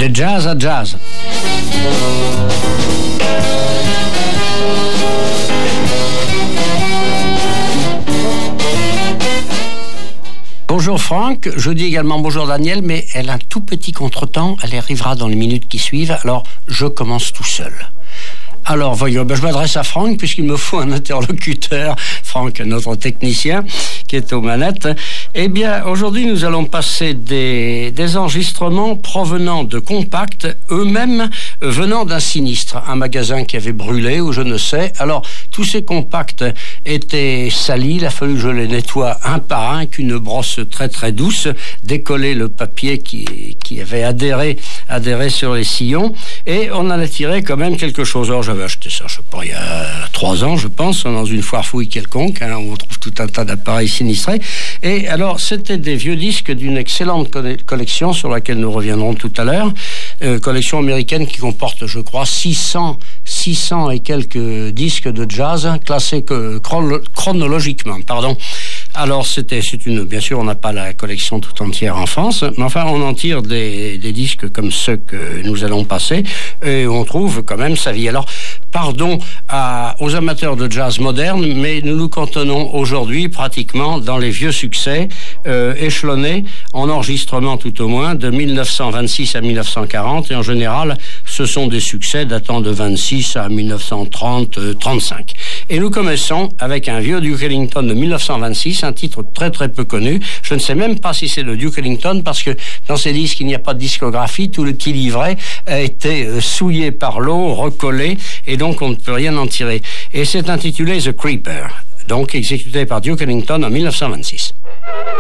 De jazz à jazz. Bonjour Franck, je dis également bonjour Daniel, mais elle a un tout petit contretemps, elle arrivera dans les minutes qui suivent, alors je commence tout seul. Alors voyons, je m'adresse à Franck puisqu'il me faut un interlocuteur, Franck, notre technicien qui est aux manettes. Eh bien, aujourd'hui nous allons passer des enregistrements provenant de compacts, eux-mêmes venant d'un sinistre, un magasin qui avait brûlé ou je ne sais. Alors, tous ces compacts étaient salis, il a fallu que je les nettoie un par un avec une brosse très très douce, décoller le papier qui avait adhéré sur les sillons, et on en a tiré quand même quelque chose. Alors j'avais acheté ça, je sais pas, il y a 3 ans je pense, dans une foire fouille quelconque, hein, où on trouve tout un tas d'appareils sinistrés, et alors c'était des vieux disques d'une excellente collection sur laquelle nous reviendrons tout à l'heure, collection américaine qui comporte je crois 600 et quelques disques de jazz classés chronologiquement, pardon. Alors bien sûr on n'a pas la collection tout entière en France, mais enfin on en tire des disques comme ceux que nous allons passer et on trouve quand même sa vie. Alors pardon aux amateurs de jazz moderne, mais nous nous cantonnons aujourd'hui pratiquement dans les vieux succès échelonnés en enregistrement tout au moins de 1926 à 1940, et en général ce sont des succès datant de 26 à 1930-35. Et nous commençons avec un vieux Duke Ellington de 1926, un titre très très peu connu. Je ne sais même pas si c'est le Duke Ellington parce que dans ces disques il n'y a pas de discographie, tout le qui livrait a été souillé par l'eau, recollé, et donc on ne peut rien en tirer. Et c'est intitulé The Creeper, donc exécuté par Duke Ellington en 1926.